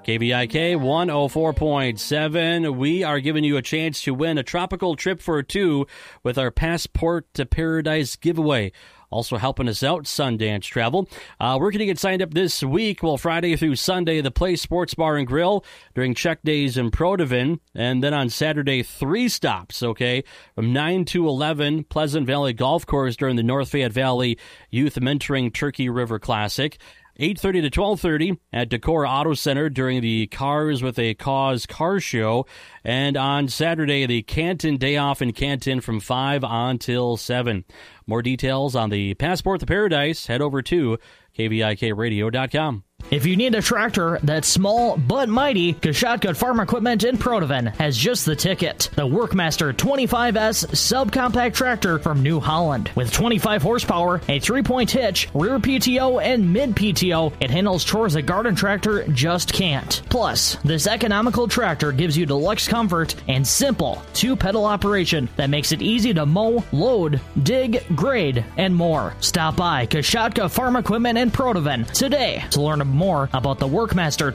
KVIK 104.7. We are giving you a chance to win a tropical trip for two with our Passport to Paradise giveaway. Also helping us out, Sundance Travel. We're going to get signed up this week, Friday through Sunday, the Place Sports Bar and Grill during check days in Protivin. And then on Saturday, 3 stops, from 9 to 11, Pleasant Valley Golf Course during the North Fayette Valley Youth Mentoring Turkey River Classic. 8:30 to 12:30 at Decorah Auto Center during the Cars with a Cause car show. And on Saturday, the Canton Day Off in Canton from 5 until 7. More details on the Passport to Paradise, head over to KVIKradio.com. If you need a tractor that's small but mighty, Kashatka Farm Equipment in Protivin has just the ticket. The Workmaster 25S subcompact tractor from New Holland. With 25 horsepower, a 3-point hitch, rear PTO, and mid PTO, it handles chores a garden tractor just can't. Plus, this economical tractor gives you deluxe comfort and simple 2-pedal operation that makes it easy to mow, load, dig, grade, and more. Stop by Kashatka Farm Equipment in Protivin today to learn more about the Workmaster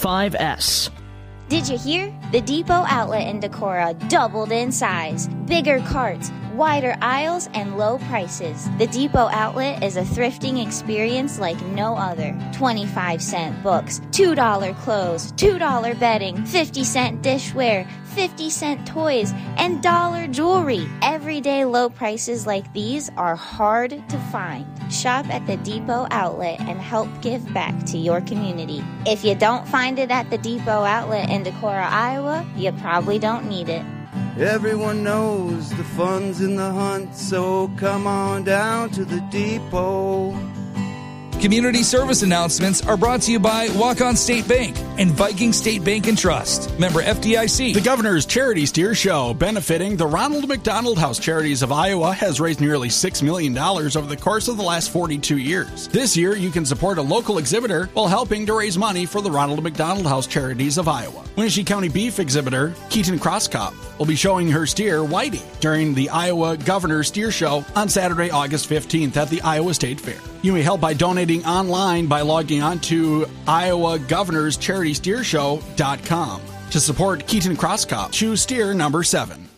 25S. Did you hear? The Depot outlet in Decorah doubled in size. Bigger carts, wider aisles, and low prices. The Depot outlet is a thrifting experience like no other. 25-cent books, $2 clothes, $2 bedding, 50-cent dishware, 50-cent toys, and dollar jewelry. Everyday low prices like these are hard to find. Shop at the Depot outlet and help give back to your community. If you don't find it at the Depot outlet in Decorah, Iowa, you probably don't need it. Everyone knows the fun's in the hunt, so come on down to the Depot. Community service announcements are brought to you by Walk-On State Bank and Viking State Bank and Trust. Member FDIC. The Governor's Charity Steer Show, benefiting the Ronald McDonald House Charities of Iowa, has raised nearly $6 million over the course of the last 42 years. This year, you can support a local exhibitor while helping to raise money for the Ronald McDonald House Charities of Iowa. Wenatchee County beef exhibitor Keaton Crosskop will be showing her steer, Whitey, during the Iowa Governor's Steer Show on Saturday, August 15th at the Iowa State Fair. You may help by donating online by logging on to IowaGovernorsCharitySteerShow.com. To support Keaton Crosskop, choose steer number 7.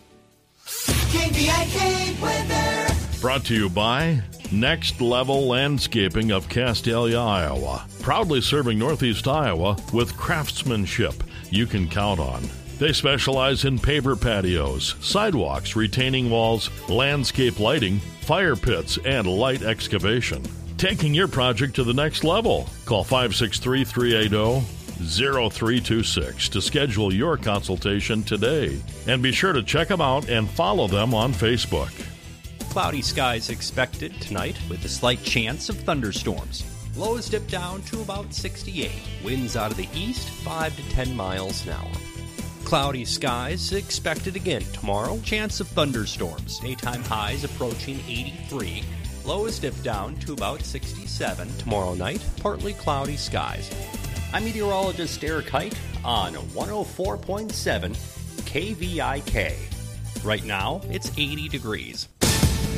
KVIK weather. Brought to you by Next Level Landscaping of Castalia, Iowa. Proudly serving Northeast Iowa with craftsmanship you can count on. They specialize in paver patios, sidewalks, retaining walls, landscape lighting, fire pits, and light excavation. Taking your project to the next level. Call 563-380-0326 to schedule your consultation today. And be sure to check them out and follow them on Facebook. Cloudy skies expected tonight with a slight chance of thunderstorms. Lows dip down to about 68. Winds out of the east 5 to 10 miles an hour. Cloudy skies expected again tomorrow. Chance of thunderstorms. Daytime highs approaching 83. Lows dip down to about 67. Tomorrow night, partly cloudy skies. I'm meteorologist Eric Height on 104.7 KVIK. Right now, it's 80 degrees.